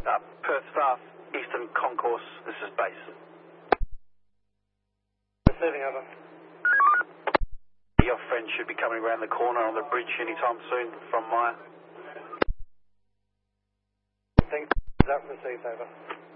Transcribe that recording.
Perth staff, Eastern Concourse, this is base. Receiving over. Your friend should be coming around the corner on the bridge anytime soon from Maya. Thanks. That received over.